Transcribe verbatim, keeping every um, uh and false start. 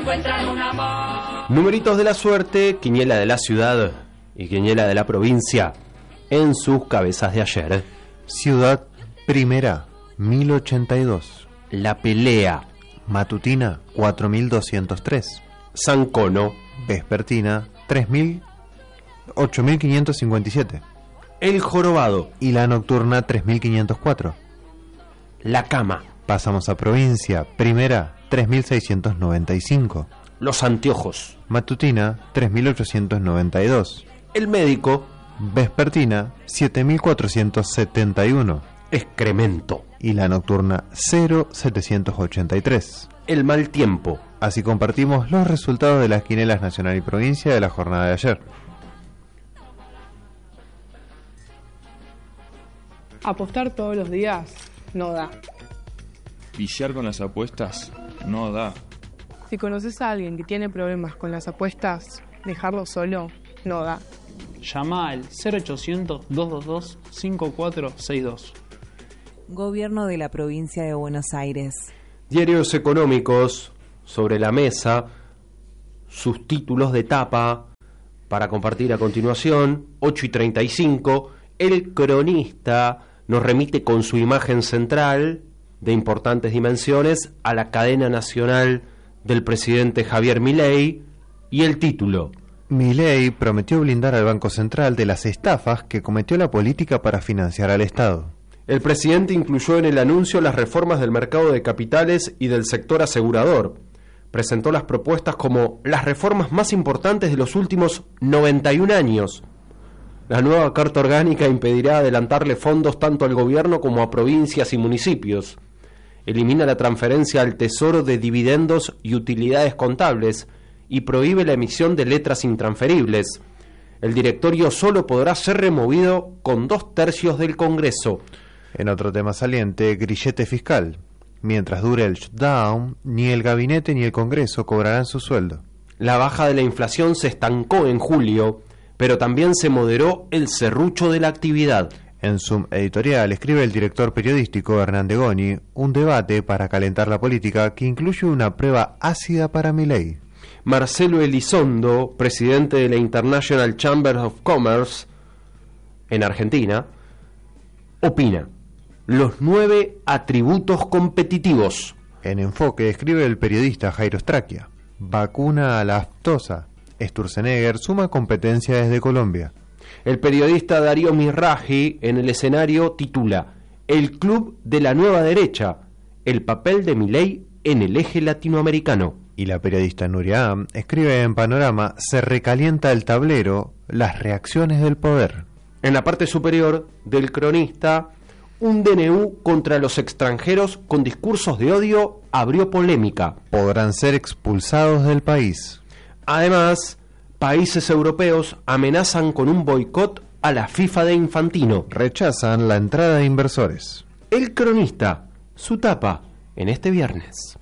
Numeritos de la suerte, quiniela de la ciudad y quiniela de la provincia en sus cabezas de ayer. Ciudad Primera, mil ochenta y dos. La Pelea. Matutina, cuatro mil doscientos tres. San Cono. Vespertina, tres mil, ocho mil quinientos cincuenta y siete. El Jorobado. Y la nocturna, tres mil quinientos cuatro. La Cama. Pasamos a provincia. Primera, tres mil seiscientos noventa y cinco. Los Anteojos. Matutina, tres mil ochocientos noventa y dos. El Médico. Vespertina, siete mil cuatrocientos setenta y uno. Excremento. Y la nocturna, cero mil setecientos ochenta y tres. El Mal Tiempo. Así compartimos los resultados de las quinielas nacional y provincia de la jornada de ayer. Apostar todos los días no da. Viciar con las apuestas no da. Si conoces a alguien que tiene problemas con las apuestas, dejarlo solo no da. Llama al cero ochocientos, dos dos dos, cinco cuatro seis dos. Gobierno de la provincia de Buenos Aires. Diarios económicos sobre la mesa, sus títulos de tapa para compartir a continuación. Ocho y treinta y cinco. El Cronista nos remite con su imagen central de importantes dimensiones a la cadena nacional del presidente Javier Milei y el título: Milei prometió blindar al Banco Central de las estafas que cometió la política para financiar al Estado. El presidente incluyó en el anuncio las reformas del mercado de capitales y del sector asegurador. Presentó las propuestas como las reformas más importantes de los últimos noventa y un años. La nueva Carta Orgánica impedirá adelantarle fondos tanto al gobierno como a provincias y municipios. Elimina la transferencia al Tesoro de dividendos y utilidades contables y prohíbe la emisión de letras intransferibles. El directorio solo podrá ser removido con dos tercios del Congreso. En otro tema saliente, grillete fiscal. Mientras dure el shutdown, ni el gabinete ni el Congreso cobrarán su sueldo. La baja de la inflación se estancó en julio, pero también se moderó el serrucho de la actividad. En su editorial escribe el director periodístico Hernán de Goni un debate para calentar la política que incluye una prueba ácida para Milei. Marcelo Elizondo, presidente de la International Chamber of Commerce en Argentina, opina: los nueve atributos competitivos. En Enfoque escribe el periodista Jairo Straquia: vacuna a la aftosa. Sturzenegger suma competencia desde Colombia. El periodista Darío Miraji en El Escenario titula: el club de la nueva derecha, el papel de Milei en el eje latinoamericano. Y la periodista Nuria Am escribe en Panorama: se recalienta el tablero, las reacciones del poder. En la parte superior del Cronista, un D N U contra los extranjeros con discursos de odio abrió polémica. Podrán ser expulsados del país. Además, países europeos amenazan con un boicot a la FIFA de Infantino. Rechazan la entrada de inversores. El Cronista, su tapa en este viernes.